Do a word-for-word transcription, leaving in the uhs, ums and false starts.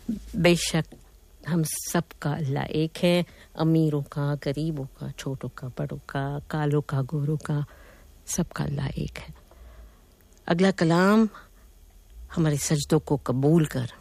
बेशक हम सबका अल्लाह एक है, अमीरों का, गरीबों का, छोटों का, बड़ों का, कालों का, गोरों का, सबका अल्लाह एक है। अगला कलाम, हमारे सजदों को कबूल कर,